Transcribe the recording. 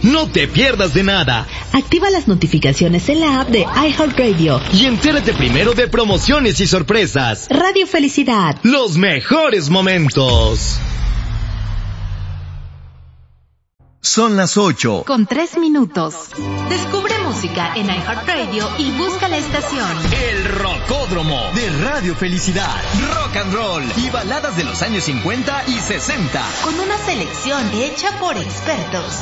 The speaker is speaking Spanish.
No te pierdas de nada. Activa las notificaciones en la app de iHeartRadio Y entérate primero de promociones y sorpresas. Radio Felicidad. Los mejores momentos. Son las 8. Con 3 minutos. Descubre música en iHeartRadio y busca la estación. El Rocódromo de Radio Felicidad. Rock and roll y baladas de los años 50 y 60. Con una selección hecha por expertos.